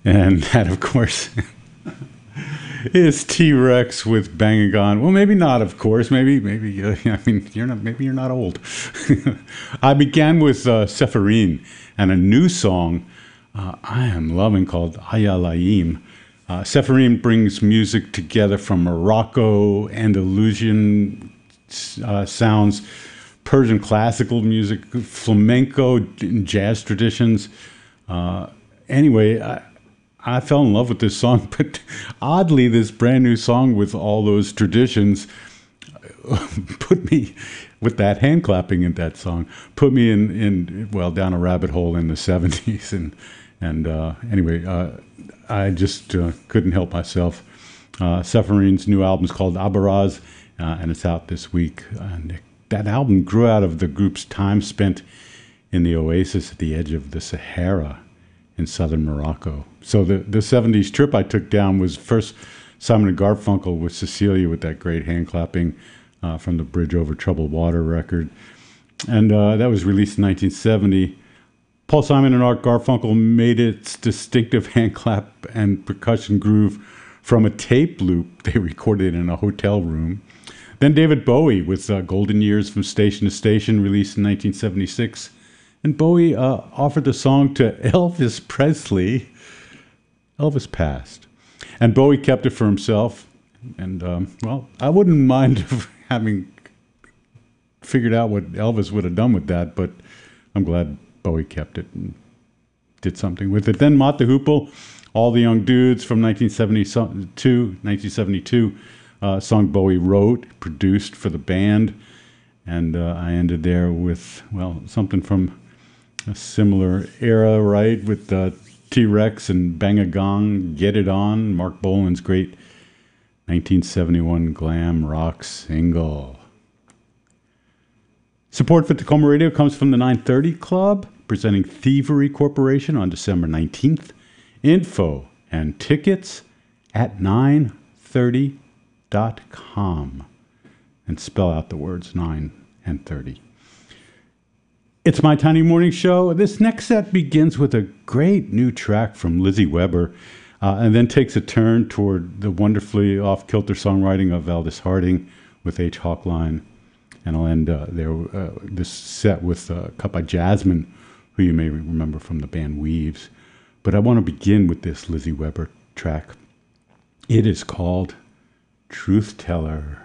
And that, of course, is T-Rex with Bang a Gone. Well, maybe not, of course. Maybe. I mean, you're not old. I began with Sepharine and a new song I am loving called Ayalaim. Sepharine brings music together from Morocco, Andalusian sounds, Persian classical music, flamenco, and jazz traditions. Anyway, I fell in love with this song, but oddly, this brand new song with all those traditions put me, with that hand clapping in that song, put me in down a rabbit hole in the 70s. Anyway, I just couldn't help myself. Sepharine's new album is called Abaraz, and it's out this week. And that album grew out of the group's time spent in the oasis at the edge of the Sahara in southern Morocco. So the 70s trip I took down was first Simon and Garfunkel with Cecilia with that great hand clapping from the Bridge Over Troubled Water record. And that was released in 1970. Paul Simon and Art Garfunkel made its distinctive hand clap and percussion groove from a tape loop they recorded in a hotel room. Then David Bowie with Golden Years from Station to Station, released in 1976. And Bowie offered the song to Elvis Presley. Elvis passed. And Bowie kept it for himself. And, I wouldn't mind having figured out what Elvis would have done with that, but I'm glad Bowie kept it and did something with it. Then Mott the Hoople, All the Young Dudes from 1972, song Bowie wrote, produced for the band. And I ended there with, something from a similar era, right? With T-Rex and Bang a Gong, Get It On, Mark Bolan's great 1971 glam rock single. Support for Tacoma Radio comes from the 930 Club, presenting Thievery Corporation on December 19th. Info and tickets at 930.com. And spell out the words 9 and 30. It's My Tiny Morning Show. This next set begins with a great new track from Lizzie Weber, and then takes a turn toward the wonderfully off-kilter songwriting of Aldous Harding with H. Hawkline. And I'll end this set with cut by Jasmine, who you may remember from the band Weaves. But I want to begin with this Lizzie Weber track. It is called Truth Teller.